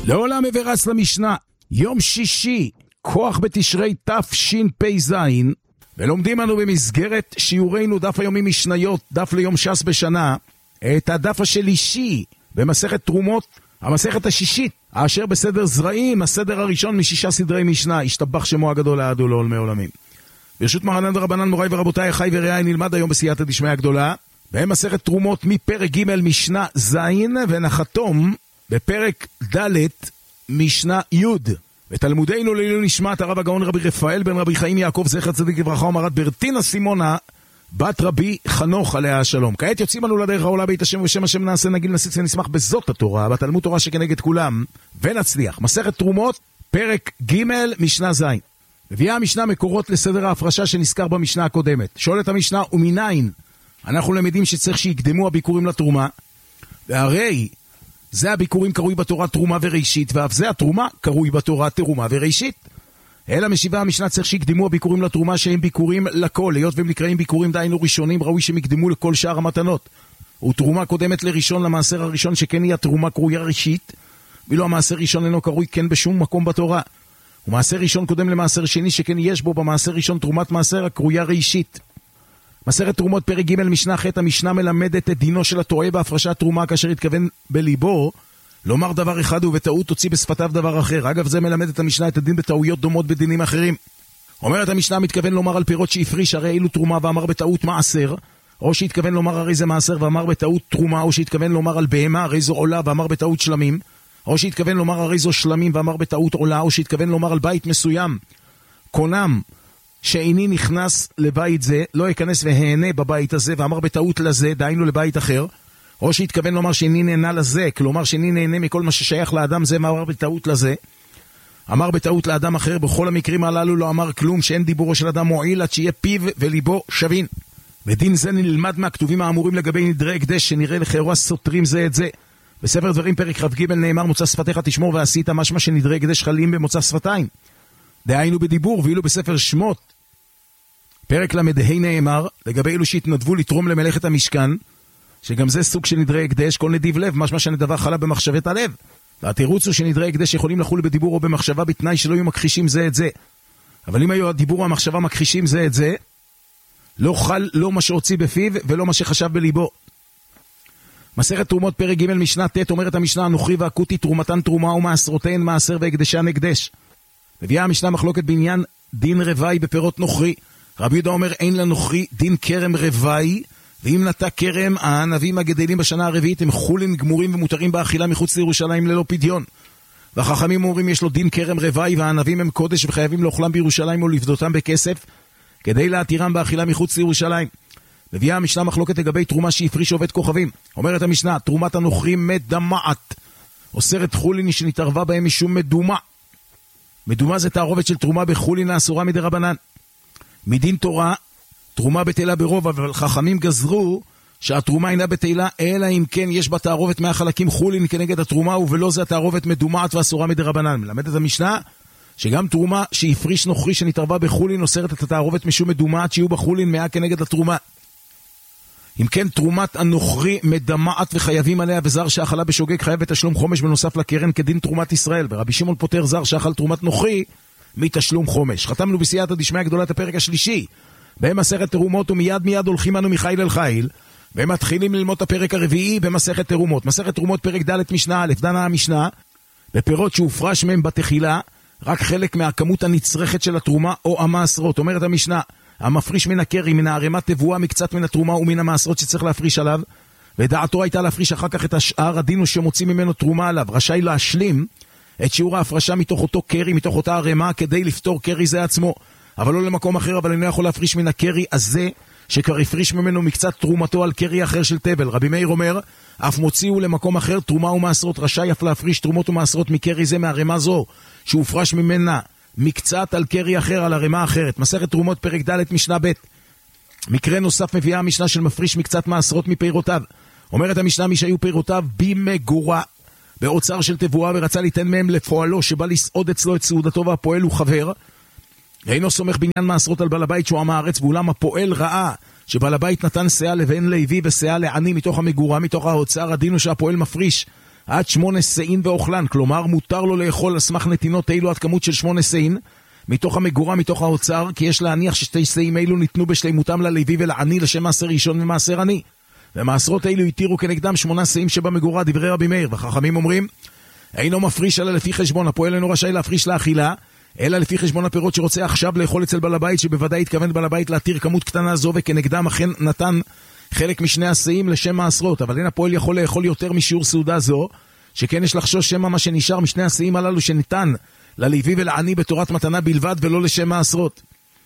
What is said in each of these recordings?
לעולם מברס למשנה, יום שישי, כוח בתשרי תשפ"ז, ולומדים אנו במסגרת שיעורנו דף היומי משניות, דף ליום ש"ס בשנה, את הדף השלישי במסכת תרומות, המסכת השישית, אשר בסדר זרעים, הסדר הראשון משישה סדרי משנה, השתבח שמו הגדול לעד ולעולמי עולמים. ברשות מרנן ורבנן מוריי ורבותיי, חי ורעי, נלמד היום בסייעתא דשמיא הגדולה, במסכת תרומות מפרק ג' משנה ז' ונחתום בפרק ד' משנה י'. ותלמודנו לעילוי נשמת הרב הגאון רבי רפאל בן רבי חיים יעקב זכר צדיק לברכה ומרת ברטינה סימונה בת רבי חנוך עליה השלום. כעת יוצאים אנו לדרך העולה בית השם ובשם השם נעשה נגיל נסיץ ונשמח בזאת התורה, בתלמוד תורה שכנגד כולם, ונצליח. מסכת תרומות פרק ג' משנה ז'. מביאה המשנה מקורות לסדר ההפרשה שנזכר במשנה הקודמת. שואלת המשנה, ומניין אנחנו למדים שצריך שיקדמו הביקורים לתרומה? והרי זה הביקורים קרוי בתורה תרומה וראשית, ואף זה התרומה קרוי בתורה תרומה וראשית. אלא משיבה המשנה צריך שיקדמו הביקורים לתרומה שהם ביקורים לכל, היות והם נקראים ביקורים דיינו ראשונים, ראוי שהם יקדמו לכל שאר המתנות. ותרומה קודמת לראשון למעשר הראשון, שכן היא התרומה קרויה ראשית, ואילו המעשר ראשון אינו קרוי כן בשום מקום בתורה. ומעשר ראשון קודם למעשר שני, שכן יש בו במעשר ראשון תרומת מעשר הקרויה ראשית. מסכת תרומות פרק ג' משנה ח', המשנה מלמדת את דינו של הטועה בהפרשת תרומה, כאשר התכוון בליבו לומר דבר אחד ובטעות תוציא בשפתיו דבר אחר. אגב, זה מלמד את המשנה את הדין בטעויות דומות בדינים אחרים. אומרת המשנה, מתכוון לומר על פירות שהפריש הרי אילו תרומה ואמר בטעות מעשר, או שהתכוון לומר הרי זה מעשר ואמר בטעות תרומה, או שהתכוון לומר על בהמה הרי זו עולה ואמר בטעות שלמים, או שהתכוון לומר הרי זו שלמים ואמר בטעות עולה, או שהתכוון לומר על בית מסוים קונם שאיני נכנס לבית זה, לא יכנס והענה בבית הזה, ואמר בטעות לזה, דהיינו לבית אחר, או שהתכוון לומר שאיני נהנה לזה, כלומר שאיני נהנה מכל מה ששייך לאדם זה, ואמר בטעות לזה, אמר בטעות לאדם אחר. בכל המקרים הללו לא אמר כלום, שאין דיבורו של אדם מועיל עד שיהיה פיו וליבו שווין. ודין זה נלמד מהכתובים האמורים לגבי נדרי הקדש, שנראה לכאורה סותרים זה את זה. בספר דברים פרק כ"ג נאמר, מוצא שפתיך תשמור ועשית, משמע שנדרי הקדש חלים במוצא שפתיים, דהיינו בדיבור. ואילו בספר שמות פרק ל"ה נאמר לגבי אלו שהתנדבו לתרום למלאכת המשכן, שגם זה סוג של נדרי הקדש, כל נדיב לב, משמע שנדבה חלה במחשבת הלב. והתירוץ הוא שנדרי הקדש יכולים לחול בדיבור או במחשבה, בתנאי שלא יהיו מכחישים זה את זה. אבל אם היו הדיבור או המחשבה מכחישים זה את זה, לא חל לא מה שהוציא בפיו ולא מה שחשב בליבו. מסכת תרומות פרק ג' משנה ט', אומרת המשנה, הנוכרי והקוטי תרומתן תרומה ומעשרותיהן מעשר והקדשן הקדש. מביאה המשנה מחלוקת בעניין דין רווי בפירות נוכרי. רבי יהודה אומר, אין לנוכרי דין כרם רווי, ואם נטע כרם, הענבים הגדלים בשנה הרביעית הם חולין גמורים ומותרים באכילה מחוץ לירושלים ללא פדיון. והחכמים אומרים יש לו דין כרם רווי, והענבים הם קודש וחייבים לאוכלם בירושלים או לפדותם בכסף כדי להתירם באכילה מחוץ לירושלים. מביאה המשנה מחלוקת לגבי תרומה שהפריש עובד כוכבים. אומרת המשנה, תרומת הנוכרי מדמעת, אוסרת חולין שנתערבה בהם משום מדומה. מדומה זה תערובת של תרומה בחולין האסורה מדי רבנן. מדין תורה, תרומה בטלה ברוב, אבל חכמים גזרו שהתרומה אינה בטלה, אלא אם כן יש בה תערובת מהחלקים חולין כנגד התרומה, ובלא זה התערובת מדומעת ואסורה מדי רבנן. מלמדת המשנה שגם תרומה שהפריש נוכרי שנתערבה בחולין אוסרת את התערובת משום מדומעת שיהיו בחולין 100 כנגד התרומה. אם כן, תרומת הנוכרי מדמעת וחייבים עליה, וזר שאכלה בשוגג חייב בתשלום חומש בנוסף לקרן כדין תרומת ישראל. ורבי שמעון פוטר זר שאכל תרומת נוכרי מתשלום חומש. חתמנו בסייעתא דשמיא הגדולה את הפרק השלישי במסכת תרומות, ומיד מיד הולכים אנו מחיל אל חיל ומתחילים ללמוד את הפרק הרביעי במסכת תרומות. מסכת תרומות פרק ד' משנה א', דנה המשנה בפירות שהופרש מהם בתחילה רק חלק מהכמות הנצרכת של התרומה או המעשרות. אומרת המשנה, המפריש מן הקרי, מן הערימת תבואה, מקצת מן התרומה ומן המעשרות שצריך להפריש עליו, ודעתו הייתה להפריש אחר כך את השאר, הדין הוא שמוציא ממנו תרומה עליו, רשאי להשלים את שיעור ההפרשה מתוך אותו קרי, מתוך אותה ערימה, כדי לפתור קרי זה עצמו, אבל לא למקום אחר. אבל אינו יכול להפריש מן הקרי הזה שכבר הפריש ממנו מקצת תרומתו על קרי אחר של תבל. רבי מאיר אומר, אף מוציאו למקום אחר תרומה ומעשרות, רשאי אף להפריש תרומות ומעשרות מקרי זה, מערימה זו שהופרש ממנה מקצת על קרי אחר, על ערימה אחרת. מסכת תרומות פרק ד' משנה ב'. מקרה נוסף מביאה המשנה של מפריש מקצת מעשרות מפירותיו. אומרת המשנה, מי שהיו פירותיו במגורה באוצר של תבואה ורצה ליתן מהם לפועלו שבא לסעוד אצלו את סעודתו, והפועל הוא חבר, ואינו סומך בעניין מעשרות על בעל הבית שהוא עם הארץ, ואולם הפועל ראה שבעל הבית נתן שאה לבן לוי ושאה לעני מתוך המגורה, מתוך האוצר, הדין הוא שהפועל מפריש עד 8 סעין ואוכלן, כלומר מותר לו לאכול על סמך נתינות אלו עד כמות של 8 סעין, מתוך המגורה, מתוך האוצר, כי יש להניח ששתי סעים אלו ניתנו בשלימותם ללוי ולעני לשם מעשר ראשון ומעשר עני. ומעשרות אלו התירו כנגדם 8 סעים שבמגורה, דברי רבי מאיר. וחכמים אומרים, אינו מפריש אלא לפי חשבון, הפועל אינו רשאי להפריש לאכילה, אלא לפי חשבון הפירות שרוצה עכשיו לאכול אצל בעל הבית, שבוודאי התכוון בעל הבית להתיר כמות קטנה זו, וכנגדם אכן נתן חלק משני הסעים לשם מעשרות. אבל אין הפועל יכול לאכול יותר משיעור סעודה זו, שכן יש לחשוש שמא מה שנשאר משני הסעים הללו שניתן ללוי ולעני בתורת מתנה בלבד ולא לשם מעשרות.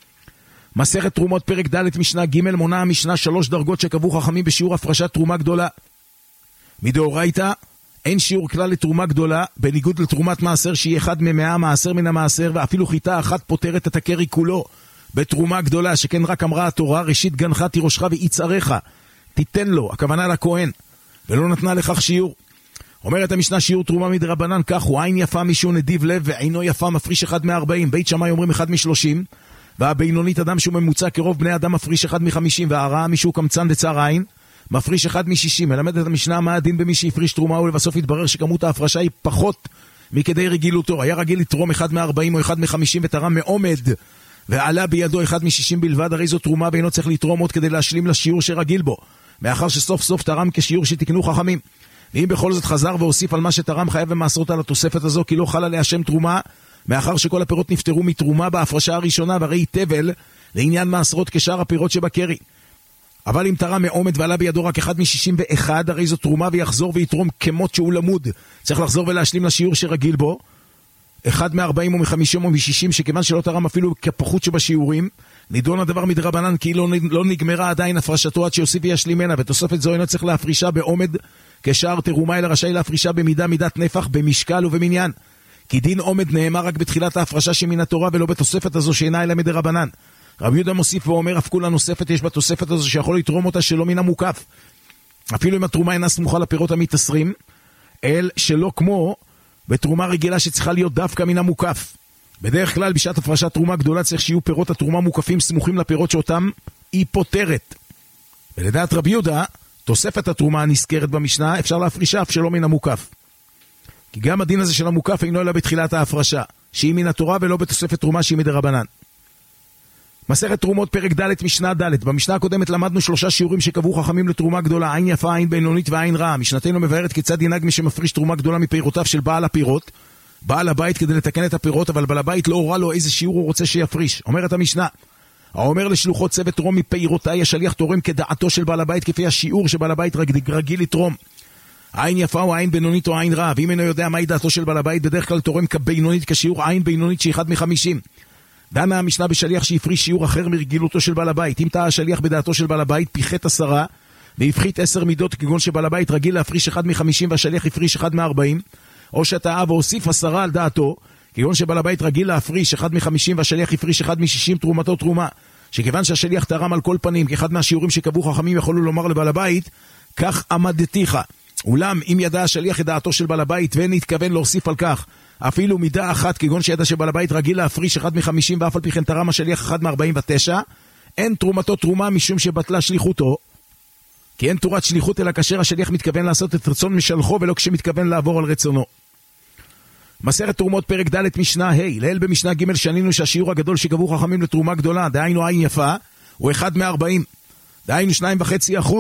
מסכת תרומות פרק ד' משנה ג' מונה המשנה 3 דרגות שקבעו חכמים בשיעור הפרשת תרומה גדולה. מדאורייתא אין שיעור כלל לתרומה גדולה, בניגוד לתרומת מעשר שהיא 1/100 מעשר מן המעשר, ואפילו חיטה אחת פותרת את הקרי כולו בתרומה גדולה, שכן רק אמרה התורה, ראשית גנך תירושך ויצערך, תיתן לו, הכוונה לכהן, ולא נתנה לכך שיעור. אומרת המשנה שיעור תרומה מדרבנן כך הוא, עין יפה מישהו נדיב לב ועינו יפה מפריש 1/40, בית שמאי אומרים 1/30, והבינונית אדם שהוא ממוצע קרוב בני אדם מפריש 1/50, והרעה מישהו קמצן דצר עין מפריש 1/60. מלמדת המשנה מה הדין במי שהפריש תרומה, ולבסוף התברר שכמות ההפרשה היא פחות מכדי רגילותו. היה רגיל לתרום 1/40 או 1/50 ותרם מעומד ועלה בידו 1/60 בלבד, הרי זו תרומה ואינו צריך לתרום עוד כדי להשלים לשיעור שרגיל בו, מאחר שסוף סוף תרם כשיעור שתקנו חכמים. ואם בכל זאת חזר והוסיף על מה שתרם, חייב במעשרות על התוספת הזו, כי לא חל עליה שם תרומה, מאחר שכל הפירות נפטרו מתרומה בהפרשה הראשונה, והרי היא תבל לעניין מעשרות כשאר הפירות שבקרי. אבל אם תרם מעומד ועלה בידו רק 1/61, הרי זו תרומה, ויחזור ויתרום כמות שהוא למוד. צריך לחזור ולהשלים לשיעור שרגיל בו, 1/40 או מ-50 או מ-60, שכיוון שלא תרם אפילו כפחות שבשיעורים, נידון הדבר מדרבנן, כי לא נגמרה עדיין הפרשתו עד שיוסיף וישלים ממנה, ותוספת זו אינו צריך להפרישה בעומד כשאר תרומה, אלא רשאי להפרישה במידה, מידת נפח, במשקל ובמניין. כי דין עומד נאמר רק בתחילת ההפרשה שמן התורה, ולא בתוספת הזו שאינה אלא מדרבנן. רבי יהודה מוסיף ואומר, אף כולה נוספת יש בתוספת הזו שיכול לתרום אותה שלא מן המוקף. אפילו אם התרומה אינה סמוכה לפירות המתעשרים, אל שלא כמו בתרומה רגילה שצריכה להיות דווקא מן המוקף. בדרך כלל בשעת הפרשת תרומה גדולה צריך שיהיו פירות התרומה מוקפים סמוכים לפירות שאותם היא פותרת. ולדעת רבי יהודה, תוספת התרומה הנזכרת במשנה אפשר להפרישה אף שלא מן המוקף. כי גם הדין הזה של המוקף אינו אלא בתחילת ההפרשה, שהיא מן התורה ולא בתוספת תרומה שהיא מדרבנן. מסכת תרומות פרק ד' משנה ד'. במשנה הקודמת למדנו 3 שיעורים שקבעו חכמים לתרומה גדולה, עין יפה, עין בינונית ועין רעה. משנתנו מבארת כיצד ינהג מי שמפריש תרומה גדולה מפירותיו של בעל הפירות, בעל הבית כדי לתקן את הפירות, אבל בעל הבית לא הורה לו איזה שיעור הוא רוצה שיפריש. אומרת המשנה, האומר לשלוחות צוות תרום מפירותיי, השליח תורם כדעתו של בעל הבית כפי השיעור שבעל הבית רגיל לתרום. עין יפה או עין בינונית או עין רעה, ואם אינו יודע מהי דעתו של בעל הבית, בדרך כלל תורם כבינונית כשיעור עין בינונית שהיא 1/50. דנה המשנה בשליח שהפריש שיעור אחר מרגילותו של בעל הבית. אם טעה השליח בדעתו של בעל הבית, פיחת 10 והפחית 10 מידות, כגון שבעל הבית רגיל להפריש 1/50 והשליח הפריש 1/40, או שטעה והוסיף 10 על דעתו, כגון שבעל הבית רגיל להפריש 1/50 והשליח הפריש 1/60, תרומתו תרומה, שכיוון שהשליח תרם על כל פנים כאחד מהשיעורים שקבעו חכמים, יכולו לומר לבעל הבית, כך עמדתיך. אולם אם ידע השליח את דעתו של בעל הבית ואין התכוון להוסיף על כך אפילו מידה אחת, כגון שידע שבעל הבית רגיל להפריש 1/50 ואף על פי כן תרם השליח 1/49, אין תרומתו תרומה משום שבטלה שליחותו, כי אין תורת שליחות אלא כאשר השליח מתכוון לעשות את רצון משלחו ולא כשמתכוון לעבור על רצונו. מסכת תרומות פרק ד' משנה ה'. לעיל במשנה ג' שנינו שהשיעור הגדול שקבעו חכמים לתרומה גדולה, דהיינו עין יפה, הוא 1/40, דהיינו 2.5%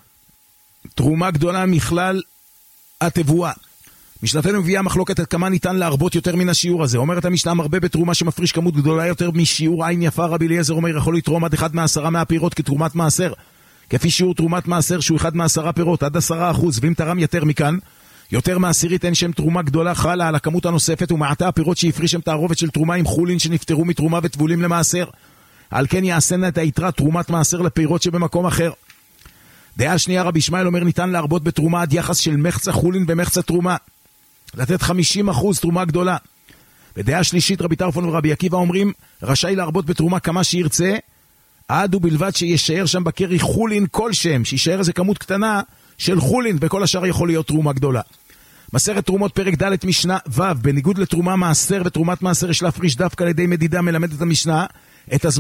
תרומה גדולה מכלל התבואה. משנתנו מביאה מחלוקת עד כמה ניתן להרבות יותר מן השיעור הזה. אומרת המשנה, מרבה בתרומה שמפריש כמות גדולה יותר משיעור עין יפה, רבי אליעזר אומר יכול לתרום עד 1/10 מהפירות כתרומת מעשר, כפי שיעור תרומת מעשר שהוא 1/10 פירות עד 10%, ואם תרם יותר מכאן, יותר מעשירית, אין שם תרומה גדולה חלה על הכמות הנוספת, ומעטה הפירות שהפריש שם תערובת של תרומה עם חולין שנפטרו מתרומה וטבולים למעשר. על כן יעשנה את היתרה תרומת מעשר לפירות שבמקום אחר. דעה שנייה, רבי ישמעאל אומר ניתן להרבות בתרומה עד יחס של מחצה חולין ומחצה תרומה, לתת 50% תרומה גדולה. בדעה שלישית, רבי טרפון ורבי עקיבא אומרים רשאי להרבות בתרומה כמה שירצה, עד ובלבד שישאר שם בקרי חולין כלשהם, שישאר איזה כמות קטנה של חולין, וכל השאר יכול להיות תרומה גדולה. מסכת תרומות פרק ד' משנה ו'. בניגוד לתרומה מעשר ותרומת מעשר יש להפריש דווקא על ידי מדידה, מלמדת המשנה את הזמן